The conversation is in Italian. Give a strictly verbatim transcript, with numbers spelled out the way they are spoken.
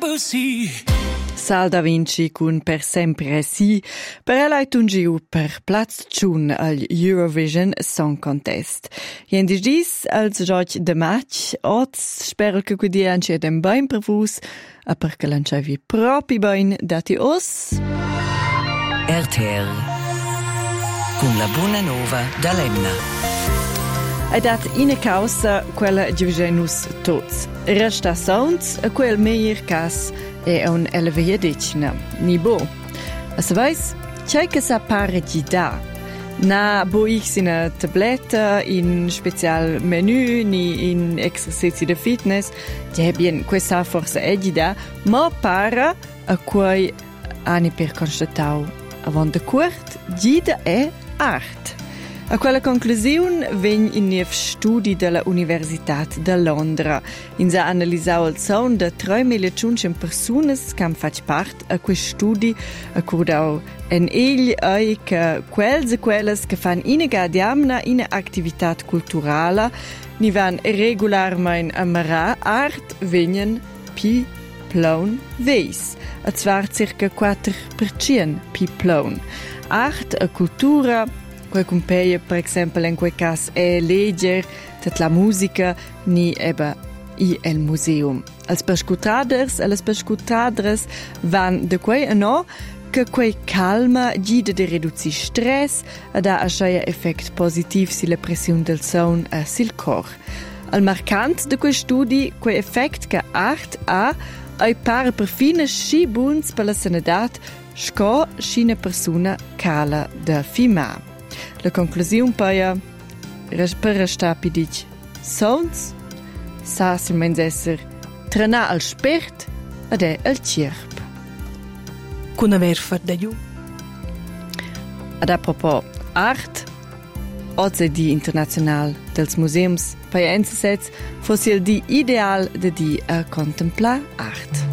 Debussy. Sal da Vinci con Per sempre sì, per ella è un giu per Platz Tschun al Eurovision Song Contest. Jendis dis als gioc de match, oz spero che quidi anche den bain per vus, a perché lanciavi propi bain dati os. R T L con la buona nova da Lemna. E dat in causa quella giugenus tots. Resta sounds a quel meir cas e un elevia decina. Ni bo. A se vais, c'è che sa pare di da. Na bo ich in tabletta, in special menu, ni in esercizi de fitness. Ja bien, questa forse è di da, ma para a quei ani per constatau. Avant de curt, gida è art. A quella conclusione vegn in niev studi della Universitat de Londra. Insa analisau il son de tre milioni personas cam fac part a quei studi accordau en egli ei che quels e quelles che fan inega diamna in activitat culturala ni van regularmein a marà art vegnen pi plaun veis. A zwar circa quattro per cento pi plaun. Art a cultura quei compeie, per esempio, in quel caso è legger, tet la musica, ni eba i el museum. Als perscutaders, als perscutadres van de quei no che quei calma gida de reduci stress ed ha asciaia effect positiv si la pressione del son a sil cor. Al marcant de quei studi, quei effect che art ha, ai pare per fine sci buns per la sanedat, sco scina persona cala da fima. La conclusione poi per restare pidic sons sa si mens esser trena al spert ed è al cirp. Con aver fatto da giù. Ad a propos art, oggi è di internazionale dels museums, per ense sets fosse il di ideal de di a contemplar art.